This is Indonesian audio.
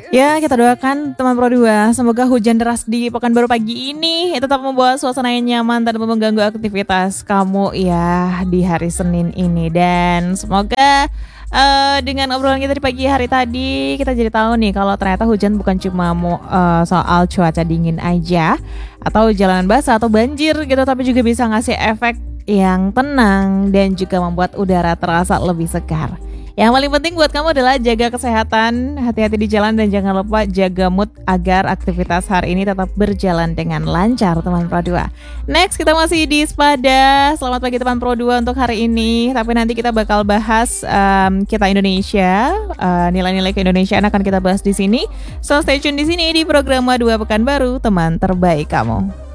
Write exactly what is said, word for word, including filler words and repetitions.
Ya, kita doakan teman Pro dua, semoga hujan deras di Pekanbaru pagi ini tetap membawa suasana yang nyaman tanpa mengganggu aktivitas kamu ya di hari Senin ini. Dan semoga uh, dengan obrolan kita di pagi hari tadi, kita jadi tahu nih kalau ternyata hujan bukan cuma mo- uh, soal cuaca dingin aja atau jalanan basah atau banjir gitu, tapi juga bisa ngasih efek yang tenang dan juga membuat udara terasa lebih segar. Yang paling penting buat kamu adalah jaga kesehatan, hati-hati di jalan dan jangan lupa jaga mood agar aktivitas hari ini tetap berjalan dengan lancar teman Pro dua. Next kita masih di Spada. Selamat pagi teman Pro dua untuk hari ini. Tapi nanti kita bakal bahas um, kita Indonesia, uh, nilai-nilai keindonesiaan akan kita bahas di sini. So stay tune di sini di program dua Pekanbaru, teman terbaik kamu.